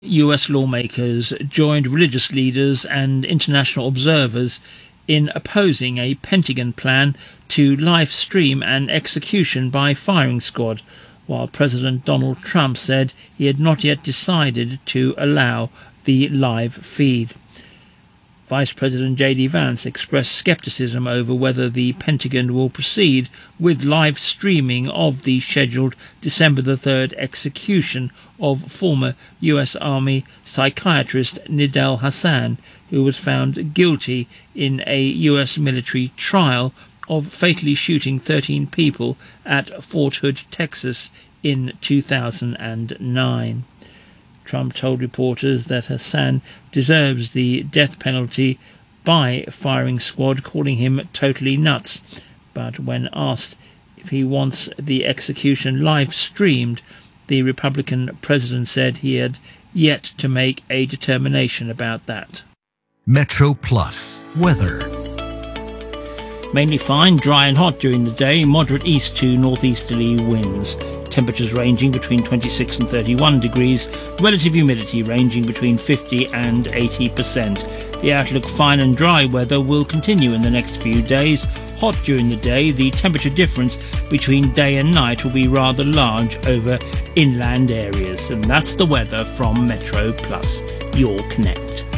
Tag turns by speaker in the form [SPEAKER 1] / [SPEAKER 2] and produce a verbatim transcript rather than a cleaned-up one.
[SPEAKER 1] U S lawmakers joined religious leaders and international observers in opposing a Pentagon plan to live stream an execution by firing squad, while President Donald Trump said he had not yet decided to allow the live feed. Vice President J D Vance expressed skepticism over whether the Pentagon will proceed with live streaming of the scheduled December the third execution of former U S Army psychiatrist Nidal Hasan, who was found guilty in a U S military trial of fatally shooting thirteen people at Fort Hood, Texas in two thousand nine. Trump told reporters that Hasan deserves the death penalty by firing squad, calling him totally nuts. But when asked if he wants the execution live streamed, the Republican president said he had yet to make a determination about that.
[SPEAKER 2] Metro Plus weather.
[SPEAKER 1] Mainly fine, dry and hot during the day, moderate east to northeasterly winds. Temperatures ranging between twenty-six and thirty-one degrees, relative humidity ranging between fifty and eighty percent. The outlook fine and dry weather will continue in the next few days. Hot during the day, the temperature difference between day and night will be rather large over inland areas. And that's the weather from Metro Plus, your connect.